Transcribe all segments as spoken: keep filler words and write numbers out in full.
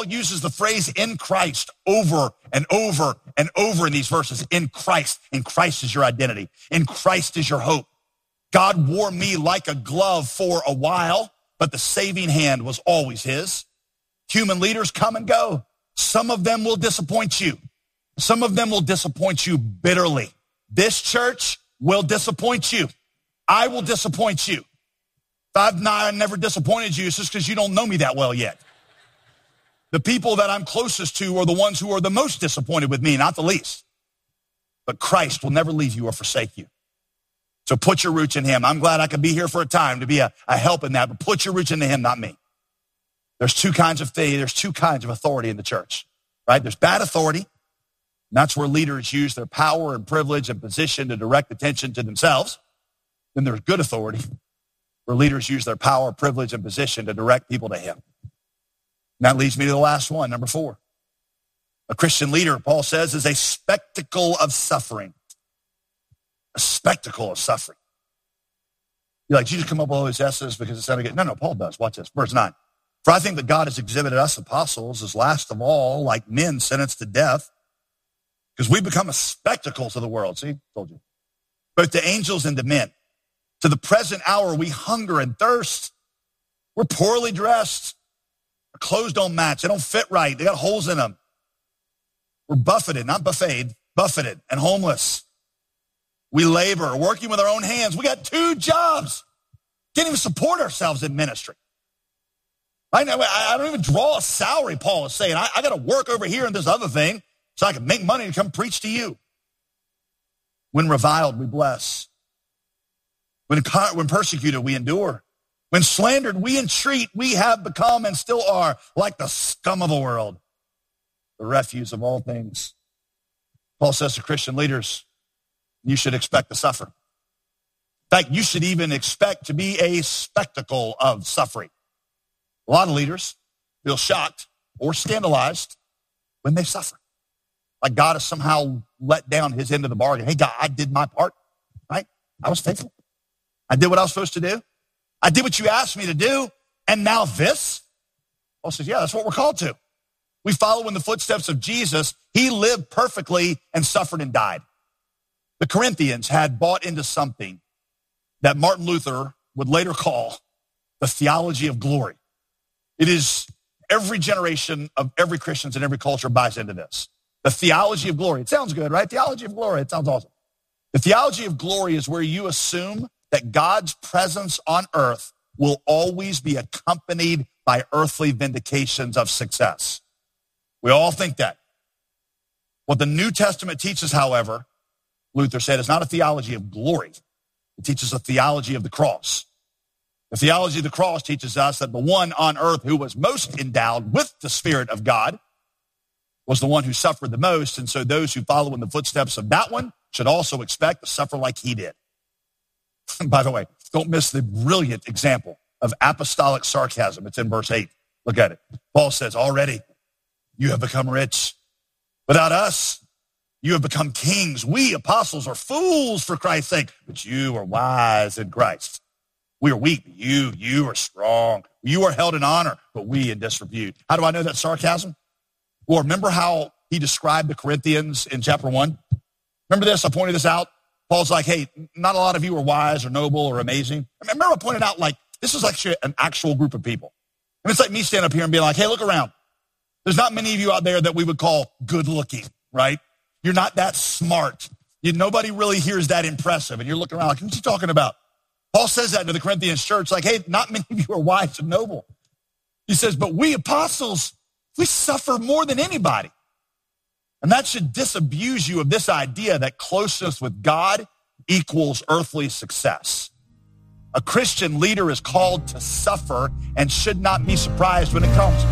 Paul uses the phrase in Christ over and over and over in these verses. In Christ. In Christ is your identity. In Christ is your hope. God wore me like a glove for a while, but the saving hand was always his. Human leaders come and go. Some of them will disappoint you. Some of them will disappoint you bitterly. This church will disappoint you. I will disappoint you. If I've not, never disappointed you, it's just because you don't know me that well yet. The people that I'm closest to are the ones who are the most disappointed with me, not the least. But Christ will never leave you or forsake you. So put your roots in him. I'm glad I could be here for a time to be a, a help in that, but put your roots into him, not me. There's two kinds of faith. There's two kinds of authority in the church, right? There's bad authority. And that's where leaders use their power and privilege and position to direct attention to themselves. Then there's good authority, where leaders use their power, privilege, and position to direct people to him. And that leads me to the last one, number four. A Christian leader, Paul says, is a spectacle of suffering. A spectacle of suffering. You're like, you just come up with all these S's because it sounded good. No, no, Paul does. Watch this. Verse nine. For I think that God has exhibited us apostles as last of all, like men sentenced to death, because we become a spectacle to the world. See, told you. Both to angels and to men. To the present hour, we hunger and thirst. We're poorly dressed. Our clothes don't match. They don't fit right. They got holes in them. We're buffeted, not buffeted, buffeted and homeless. We labor, working with our own hands. We got two jobs. Can't even support ourselves in ministry. I know. I don't even draw a salary, Paul is saying. I, I got to work over here in this other thing so I can make money to come preach to you. When reviled, we bless. When, when persecuted, we endure. When slandered, we entreat. We have become and still are like the scum of the world, the refuse of all things. Paul says to Christian leaders, you should expect to suffer. In fact, you should even expect to be a spectacle of suffering. A lot of leaders feel shocked or scandalized when they suffer. Like God has somehow let down his end of the bargain. Hey, God, I did my part, right? I was faithful. I did what I was supposed to do. I did what you asked me to do. And now this? Paul says, yeah, that's what we're called to. We follow in the footsteps of Jesus. He lived perfectly and suffered and died. The Corinthians had bought into something that Martin Luther would later call the theology of glory. It is every generation of every Christian in every culture buys into this. The theology of glory. It sounds good, right? Theology of glory. It sounds awesome. The theology of glory is where you assume that God's presence on earth will always be accompanied by earthly vindications of success. We all think that. What the New Testament teaches, however, Luther said, is not a theology of glory. It teaches a theology of the cross. The theology of the cross teaches us that the one on earth who was most endowed with the Spirit of God was the one who suffered the most, and so those who follow in the footsteps of that one should also expect to suffer like he did. By the way, don't miss the brilliant example of apostolic sarcasm. It's in verse eight. Look at it. Paul says, already you have become rich. Without us, you have become kings. We apostles are fools for Christ's sake, but you are wise in Christ. We are weak, but you, you are strong. You are held in honor, but we in disrepute. How do I know that's sarcasm? Well, remember how he described the Corinthians in chapter one? Remember this? I pointed this out. Paul's like, hey, not a lot of you are wise or noble or amazing. Remember I pointed out, like, this is actually an actual group of people. I mean, it's like me standing up here and being like, hey, look around. There's not many of you out there that we would call good looking, right? You're not that smart. You, nobody really hears that impressive. And you're looking around like, what's he talking about? Paul says that to the Corinthians church, like, hey, not many of you are wise and noble. He says, but we apostles, we suffer more than anybody. And that should disabuse you of this idea that closeness with God equals earthly success. A Christian leader is called to suffer and should not be surprised when it comes.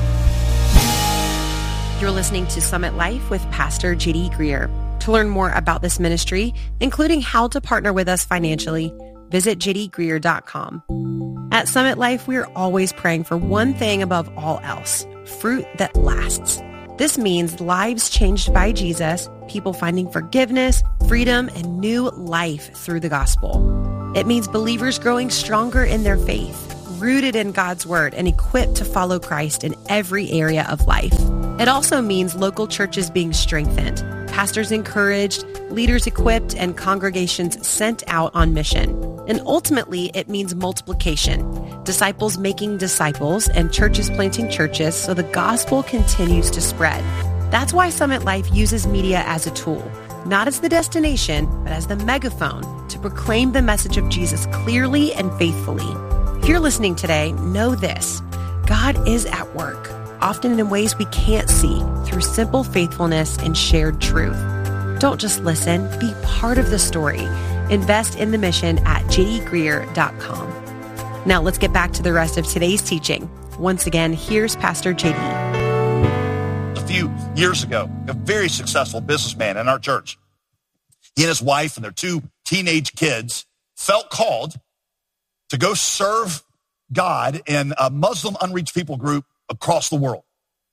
You're listening to Summit Life with Pastor J D Greer. To learn more about this ministry, including how to partner with us financially, visit j d greer dot com. At Summit Life, we're always praying for one thing above all else, fruit that lasts. This means lives changed by Jesus, people finding forgiveness, freedom, and new life through the gospel. It means believers growing stronger in their faith, rooted in God's word and equipped to follow Christ in every area of life. It also means local churches being strengthened, pastors encouraged, leaders equipped, and congregations sent out on mission. And ultimately, it means multiplication, disciples making disciples, and churches planting churches so the gospel continues to spread. That's why Summit Life uses media as a tool, not as the destination, but as the megaphone to proclaim the message of Jesus clearly and faithfully. If you're listening today, know this: God is at work, often in ways we can't see, through simple faithfulness and shared truth. Don't just listen, be part of the story. Invest in the mission at j d greer dot com. Now let's get back to the rest of today's teaching. Once again, here's Pastor J D. A few years ago, a very successful businessman in our church, he and his wife and their two teenage kids felt called to go serve God in a Muslim unreached people group across the world.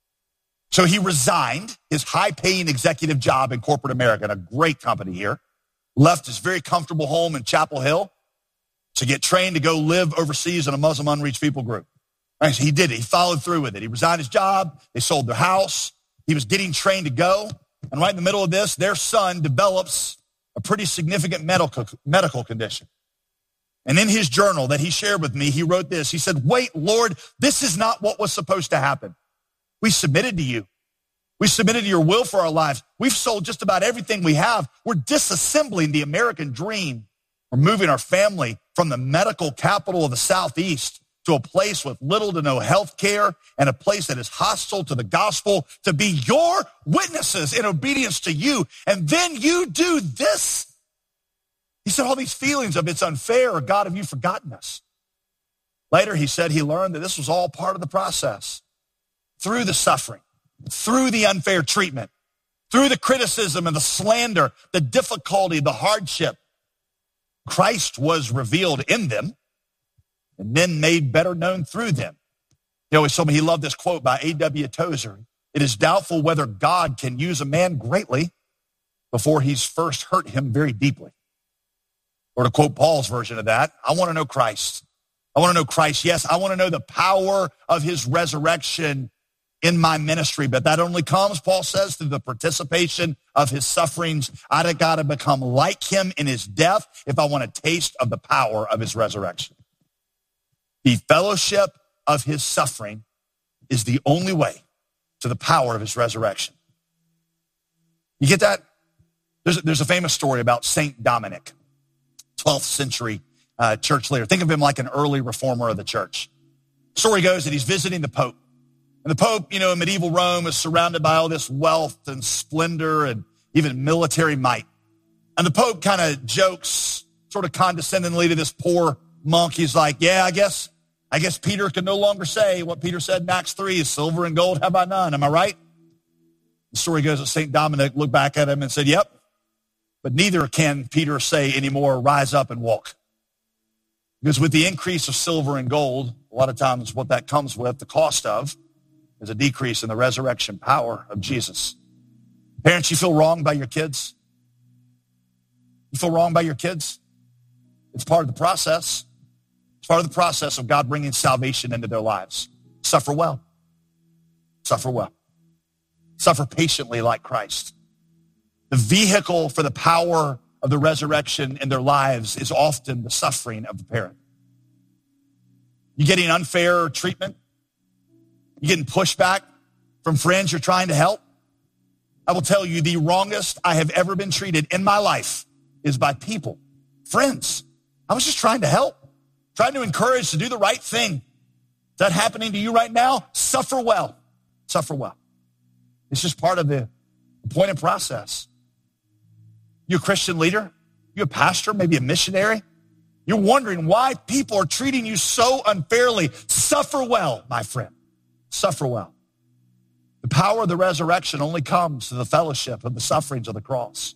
So he resigned his high-paying executive job in corporate America, in a great company here, left his very comfortable home in Chapel Hill to get trained to go live overseas in a Muslim unreached people group. Right, so he did it. He followed through with it. He resigned his job. They sold their house. He was getting trained to go. And right in the middle of this, their son develops a pretty significant medical, medical condition. And in his journal that he shared with me, he wrote this. He said, "Wait, Lord, this is not what was supposed to happen. We submitted to you. We submitted to your will for our lives. We've sold just about everything we have. We're disassembling the American dream. We're moving our family from the medical capital of the Southeast to a place with little to no health care and a place that is hostile to the gospel, to be your witnesses in obedience to you. And then you do this." He said all these feelings of it's unfair, or God, have you forgotten us? Later, he said he learned that this was all part of the process. Through the suffering, through the unfair treatment, through the criticism and the slander, the difficulty, the hardship, Christ was revealed in them and then made better known through them. He always told me he loved this quote by A W Tozer. "It is doubtful whether God can use a man greatly before he's first hurt him very deeply." Or to quote Paul's version of that, I want to know Christ. I want to know Christ. Yes, I want to know the power of his resurrection in my ministry, but that only comes, Paul says, through the participation of his sufferings. I got to become like him in his death if I want a taste of the power of his resurrection. The fellowship of his suffering is the only way to the power of his resurrection. You get that? There's a, there's a famous story about Saint Dominic, twelfth century uh, church leader. Think of him like an early reformer of the church. Story goes that he's visiting the Pope. And the Pope, you know, in medieval Rome is surrounded by all this wealth and splendor and even military might. And the Pope kind of jokes sort of condescendingly to this poor monk. He's like, yeah, I guess, I guess Peter can no longer say what Peter said in Acts three, silver and gold have I none. Am I right? The story goes that Saint Dominic looked back at him and said, yep, but neither can Peter say anymore, rise up and walk. Because with the increase of silver and gold, a lot of times what that comes with, the cost of, is a decrease in the resurrection power of Jesus. Parents, you feel wronged by your kids? You feel wronged by your kids? It's part of the process. It's part of the process of God bringing salvation into their lives. Suffer well. Suffer well. Suffer patiently like Christ. The vehicle for the power of the resurrection in their lives is often the suffering of the parent. You getting unfair treatment? You getting pushback from friends you're trying to help? I will tell you, the wrongest I have ever been treated in my life is by people, friends. I was just trying to help, trying to encourage to do the right thing. Is that happening to you right now? Suffer well. Suffer well. It's just part of the appointed process. You're a Christian leader. You're a pastor, maybe a missionary. You're wondering why people are treating you so unfairly. Suffer well, my friend. Suffer well. The power of the resurrection only comes through the fellowship of the sufferings of the cross.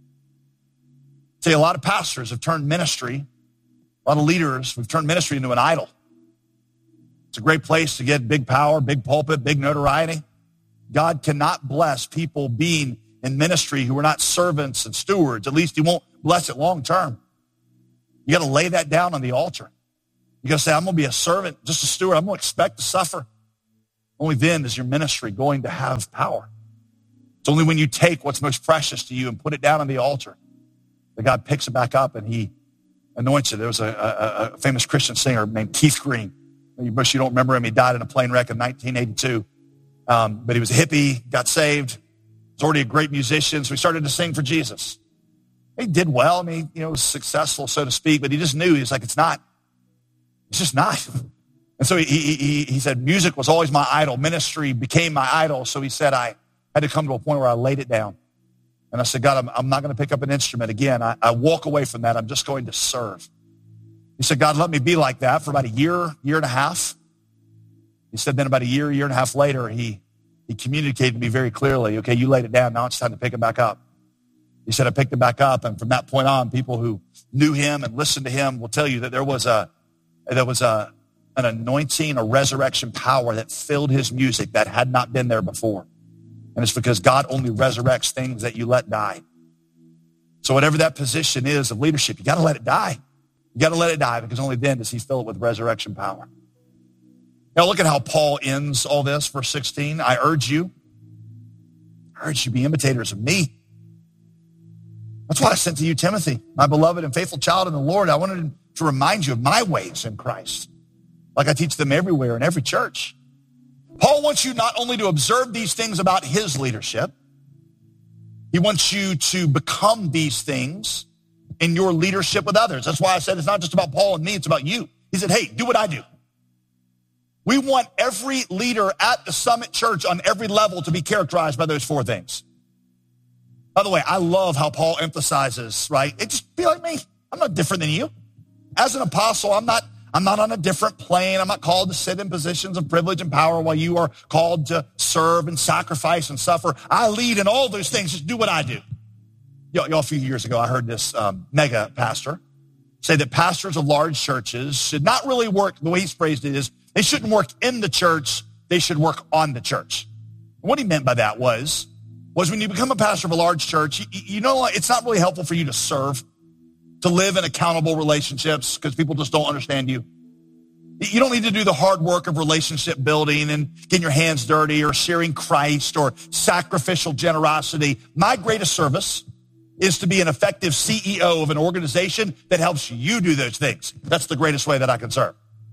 See, a lot of pastors have turned ministry, a lot of leaders, we've turned ministry into an idol. It's a great place to get big power, big pulpit, big notoriety. God cannot bless people being in ministry who are not servants and stewards. At least he won't bless it long term. You got to lay that down on the altar. You're going to say, I'm going to be a servant, just a steward. I'm going to expect to suffer. Only then is your ministry going to have power. It's only when you take what's most precious to you and put it down on the altar that God picks it back up and he anoints it. There was a, a, a famous Christian singer named Keith Green. You wish you don't remember him. He died in a plane wreck in nineteen eighty-two. Um, but he was a hippie, got saved. Was already a great musician, so he started to sing for Jesus. He did well. I mean, you know, was successful, so to speak, but he just knew, he was like, it's not. It's just not. And so he, he, he said, music was always my idol. Ministry became my idol. So he said, I had to come to a point where I laid it down. And I said, God, I'm, I'm not going to pick up an instrument again. I, I walk away from that. I'm just going to serve. He said, God, let me be like that for about a year, year and a half. He said, then about a year, year and a half later, he, he communicated to me very clearly, okay, you laid it down. Now it's time to pick it back up. He said, I picked it back up. And from that point on, people who knew him and listened to him will tell you that there was a, there was a, an anointing, a resurrection power that filled his music that had not been there before. And it's because God only resurrects things that you let die. So whatever that position is of leadership, you got to let it die. You got to let it die because only then does he fill it with resurrection power. Now look at how Paul ends all this, verse sixteen. I urge you, I urge you be imitators of me. That's why I sent to you Timothy, my beloved and faithful child in the Lord. I wanted to remind you of my ways in Christ, like I teach them everywhere in every church. Paul wants you not only to observe these things about his leadership, he wants you to become these things in your leadership with others. That's why I said it's not just about Paul and me, it's about you. He said, hey, do what I do. We want every leader at the Summit Church on every level to be characterized by those four things. By the way, I love how Paul emphasizes, right? It just be like me. I'm not different than you. As an apostle, I'm not I'm not on a different plane. I'm not called to sit in positions of privilege and power while you are called to serve and sacrifice and suffer. I lead in all those things. Just do what I do. Y'all, y'all a few years ago, I heard this um, mega pastor say that pastors of large churches should not really work, the way he's phrased it is, they shouldn't work in the church. They should work on the church. And what he meant by that was, was when you become a pastor of a large church, you, you know, it's not really helpful for you to serve, to live in accountable relationships because people just don't understand you. You don't need to do the hard work of relationship building and getting your hands dirty or sharing Christ or sacrificial generosity. My greatest service is to be an effective C E O of an organization that helps you do those things. That's the greatest way that I can serve.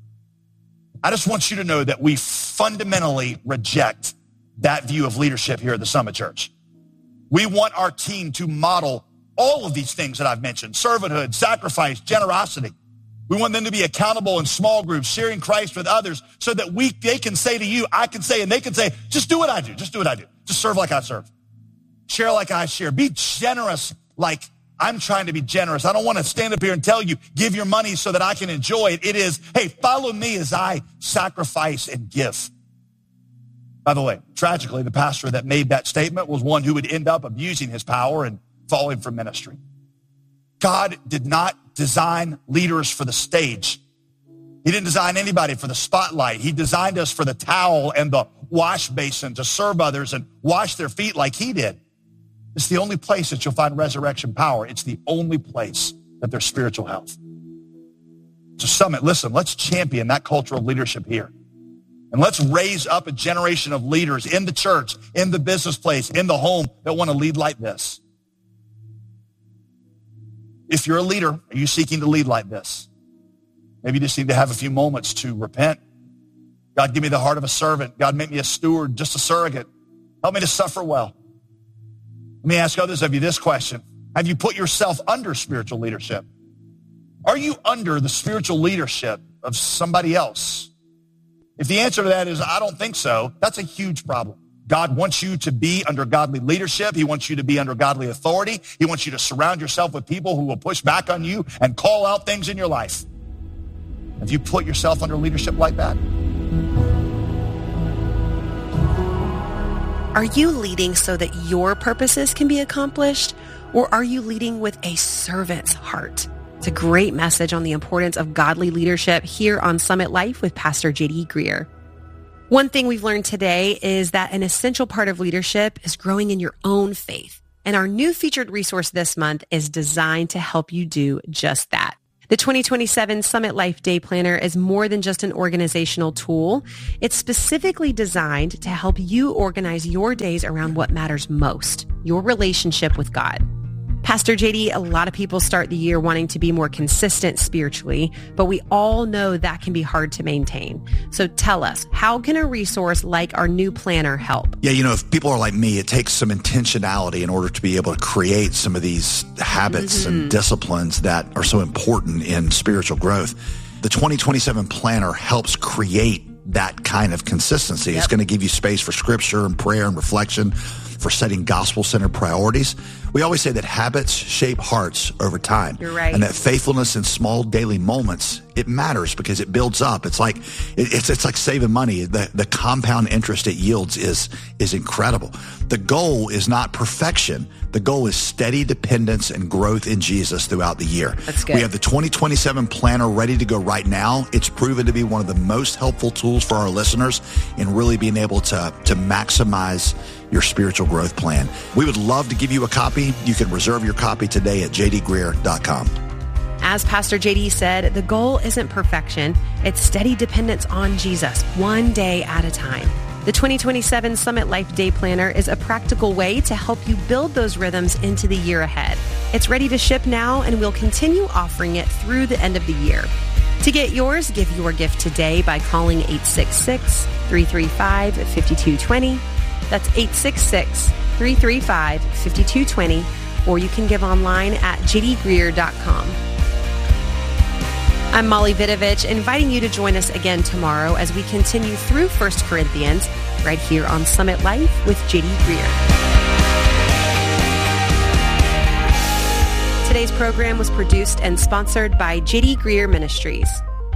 I just want you to know that we fundamentally reject that view of leadership here at the Summit Church. We want our team to model all of these things that I've mentioned: servanthood, sacrifice, generosity. We want them to be accountable in small groups, sharing Christ with others so that we, they can say to you, I can say, and they can say, just do what I do. Just do what I do. Just serve like I serve. Share like I share. Be generous like I'm trying to be generous. I don't want to stand up here and tell you, give your money so that I can enjoy it. It is, hey, follow me as I sacrifice and give. By the way, tragically, the pastor that made that statement was one who would end up abusing his power and falling from ministry. God did not design leaders for the stage. He didn't design anybody for the spotlight. He designed us for the towel and the wash basin to serve others and wash their feet like he did. It's the only place that you'll find resurrection power. It's the only place that there's spiritual health. So Summit, listen, let's champion that culture of leadership here. And let's raise up a generation of leaders in the church, in the business place, in the home that want to lead like this. If you're a leader, are you seeking to lead like this? Maybe you just need to have a few moments to repent. God, give me the heart of a servant. God, make me a steward, just a surrogate. Help me to suffer well. Let me ask others of you this question. Have you put yourself under spiritual leadership? Are you under the spiritual leadership of somebody else? If the answer to that is, I don't think so, that's a huge problem. God wants you to be under godly leadership. He wants you to be under godly authority. He wants you to surround yourself with people who will push back on you and call out things in your life. Have you put yourself under leadership like that? Are you leading so that your purposes can be accomplished, or are you leading with a servant's heart? It's a great message on the importance of godly leadership here on Summit Life with Pastor J D Greer. One thing we've learned today is that an essential part of leadership is growing in your own faith. And our new featured resource this month is designed to help you do just that. The twenty twenty-seven Summit Life Day Planner is more than just an organizational tool. It's specifically designed to help you organize your days around what matters most, your relationship with God. Pastor J D, a lot of people start the year wanting to be more consistent spiritually, but we all know that can be hard to maintain. So tell us, how can a resource like our new planner help? Yeah, you know, if people are like me, it takes some intentionality in order to be able to create some of these habits mm-hmm. and disciplines that are so important in spiritual growth. The twenty twenty-seven planner helps create that kind of consistency. Yep. It's going to give you space for scripture and prayer and reflection, for setting gospel-centered priorities. We always say that habits shape hearts over time. You're right. And that faithfulness in small daily moments, it matters because it builds up. It's like it, it's it's like saving money. The the compound interest it yields is is incredible. The goal is not perfection. The goal is steady dependence and growth in Jesus throughout the year. That's good. We have the twenty twenty-seven planner ready to go right now. It's proven to be one of the most helpful tools for our listeners in really being able to to maximize your spiritual growth plan. We would love to give you a copy. You can reserve your copy today at j d greer dot com. As Pastor J D said, the goal isn't perfection. It's steady dependence on Jesus, one day at a time. The twenty twenty-seven Summit Life Day Planner is a practical way to help you build those rhythms into the year ahead. It's ready to ship now, and we'll continue offering it through the end of the year. To get yours, give your gift today by calling eight six six, three three five, five two two zero. That's eight six six, three three five, five two two zero, or you can give online at j d greer dot com. I'm Molly Vidovich, inviting you to join us again tomorrow as we continue through First Corinthians right here on Summit Life with J D Greer. Today's program was produced and sponsored by J D Greer Ministries.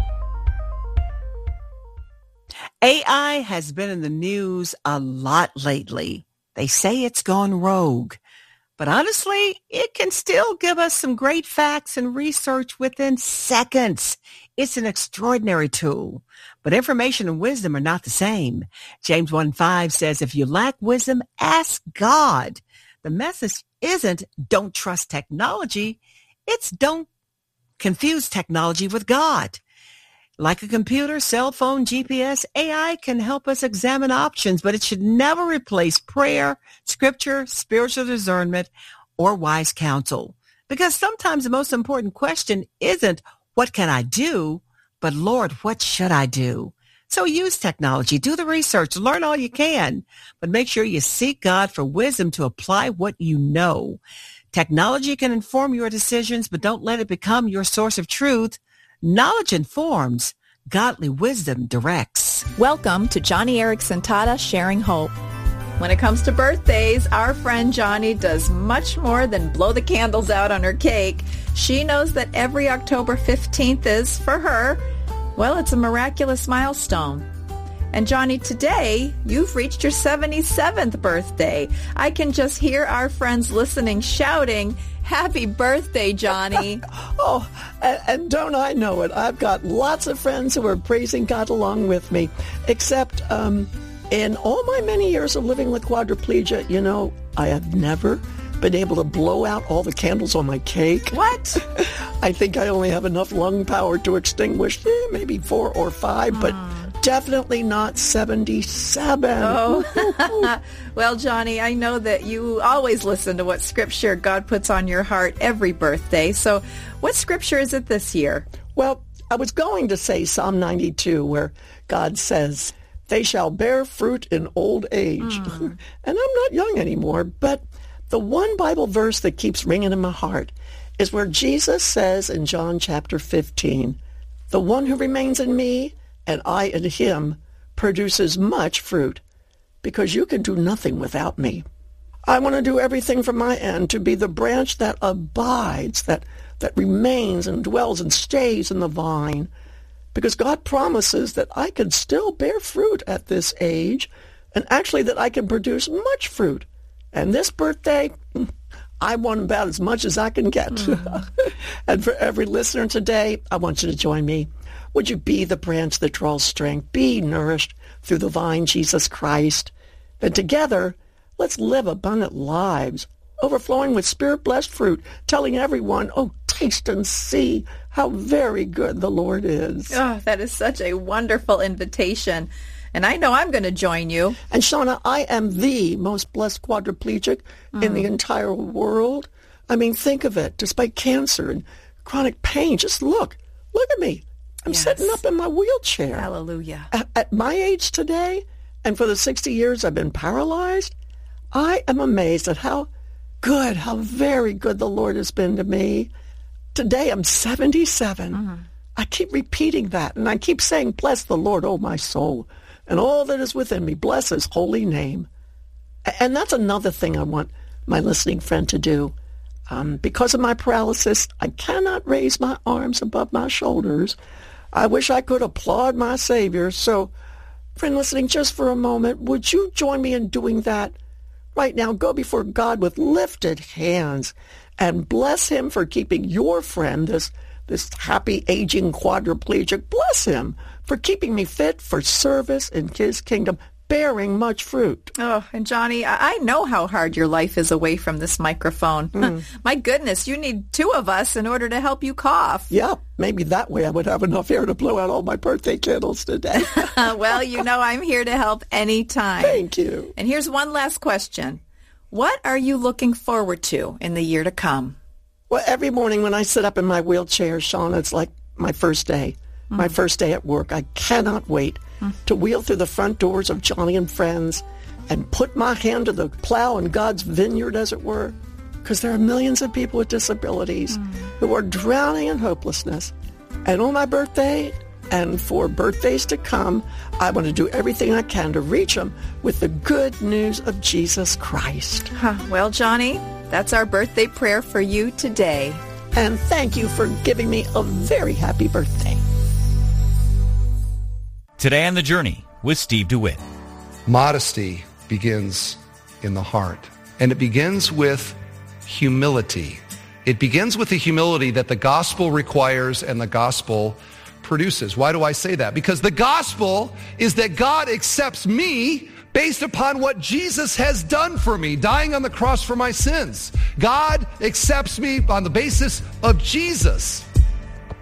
A I has been in the news a lot lately. They say it's gone rogue. But honestly, it can still give us some great facts and research within seconds. It's an extraordinary tool. But information and wisdom are not the same. James one five says, if you lack wisdom, ask God. The message isn't don't trust technology. It's don't confuse technology with God. Like a computer, cell phone, G P S, A I can help us examine options, but it should never replace prayer, scripture, spiritual discernment, or wise counsel. Because sometimes the most important question isn't, what can I do? But Lord, what should I do? So use technology, do the research, learn all you can, but make sure you seek God for wisdom to apply what you know. Technology can inform your decisions, but don't let it become your source of truth. Knowledge informs, godly wisdom directs. Welcome to Johnny Erickson Tata Sharing Hope. When it comes to birthdays, our friend Johnny does much more than blow the candles out on her cake. She knows that every October fifteenth is, for her, well, it's a miraculous milestone. And Johnny, today, you've reached your seventy-seventh birthday. I can just hear our friends listening shouting, happy birthday, Johnny. Oh, and, and don't I know it? I've got lots of friends who are praising God along with me, except um, in all my many years of living with quadriplegia, you know, I have never been able to blow out all the candles on my cake. What? I think I only have enough lung power to extinguish eh, maybe four or five, mm. but definitely not seventy-seven. Oh. Well, Johnny, I know that you always listen to what scripture God puts on your heart every birthday. So what scripture is it this year? Well, I was going to say Psalm ninety-two, where God says, they shall bear fruit in old age. Mm. And I'm not young anymore, but the one Bible verse that keeps ringing in my heart is where Jesus says in John chapter fifteen, the one who remains in me and I in him produces much fruit, because you can do nothing without me. I want to do everything from my end to be the branch that abides, that, that remains and dwells and stays in the vine, because God promises that I can still bear fruit at this age, and actually that I can produce much fruit. And this birthday, I want about as much as I can get. Mm. And for every listener today, I want you to join me. Would you be the branch that draws strength? Be nourished through the vine, Jesus Christ. And together, let's live abundant lives, overflowing with Spirit-blessed fruit, telling everyone, oh, taste and see how very good the Lord is. Oh, that is such a wonderful invitation. And I know I'm going to join you. And Shauna, I am the most blessed quadriplegic mm. in the entire world. I mean, think of it. Despite cancer and chronic pain, just look. Look at me. I'm yes. sitting up in my wheelchair. Hallelujah. At, at my age today, and for the sixty years I've been paralyzed, I am amazed at how good, how very good the Lord has been to me. Today I'm seventy-seven. Mm-hmm. I keep repeating that, and I keep saying, bless the Lord, oh my soul, and all that is within me. Bless his holy name. And that's another thing I want my listening friend to do. Um, because of my paralysis, I cannot raise my arms above my shoulders. I wish I could applaud my Savior. So, friend listening, just for a moment, would you join me in doing that? Right now, go before God with lifted hands and bless him for keeping your friend, this, this happy aging quadriplegic, bless him for keeping me fit for service in his kingdom, bearing much fruit. Oh, and Johnny, I know how hard your life is away from this microphone. Mm. My goodness, you need two of us in order to help you cough. Yeah, maybe that way I would have enough air to blow out all my birthday candles today. Well, you know I'm here to help anytime. Thank you. And here's one last question. What are you looking forward to in the year to come? Well, every morning when I sit up in my wheelchair, Sean, it's like my first day, mm. my first day at work. I cannot wait to wheel through the front doors of Johnny and Friends and put my hand to the plow in God's vineyard, as it were, because there are millions of people with disabilities mm. who are drowning in hopelessness. And on my birthday and for birthdays to come, I want to do everything I can to reach them with the good news of Jesus Christ. Huh. Well, Johnny, that's our birthday prayer for you today. And thank you for giving me a very happy birthday. Today on The Journey with Steve DeWitt. Modesty begins in the heart, and it begins with humility. It begins with the humility that the gospel requires and the gospel produces. Why do I say that? Because the gospel is that God accepts me based upon what Jesus has done for me, dying on the cross for my sins. God accepts me on the basis of Jesus.